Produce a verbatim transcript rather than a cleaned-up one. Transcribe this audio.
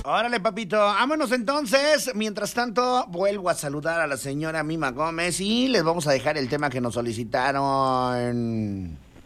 Órale, papito, vámonos entonces. Mientras tanto, vuelvo a saludar a la señora Mima Gómez y les vamos a dejar el tema que nos solicitaron.